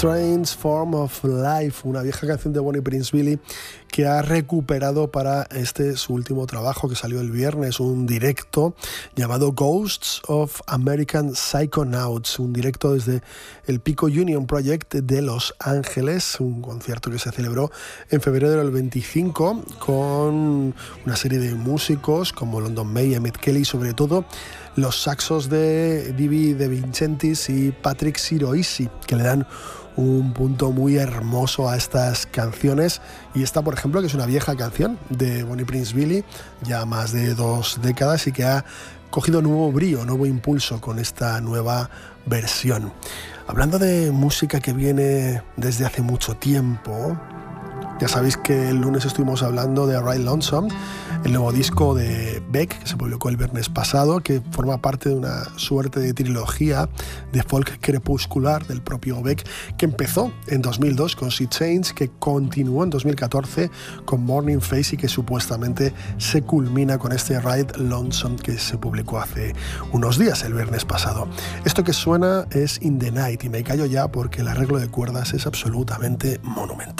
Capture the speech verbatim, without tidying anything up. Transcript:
Strange Form of Life, una vieja canción de Bonnie Prince Billy que ha recuperado para este su último trabajo que salió el viernes, un directo llamado Ghosts of American Psychonauts, un directo desde el Pico Union Project de Los Ángeles, un concierto que se celebró en febrero del veinticinco con una serie de músicos como London May, Emmett Kelly y sobre todo los saxos de Divi De Vincentis y Patrick Siroisi, que le dan un punto muy hermoso a estas canciones. Y esta, por ejemplo, que es una vieja canción de Bonnie Prince Billy, ya más de dos décadas, y que ha cogido nuevo brío, nuevo impulso con esta nueva versión. Hablando de música que viene desde hace mucho tiempo, ya sabéis que el lunes estuvimos hablando de Ride Lonesome, el nuevo disco de Beck, que se publicó el viernes pasado, que forma parte de una suerte de trilogía de folk crepuscular del propio Beck, que empezó en dos mil dos con Sea Change, que continuó en dos mil catorce con Morning Face y que supuestamente se culmina con este Ride Lonesome que se publicó hace unos días, el viernes pasado. Esto que suena es In the Night y me callo ya porque el arreglo de cuerdas es absolutamente monumental.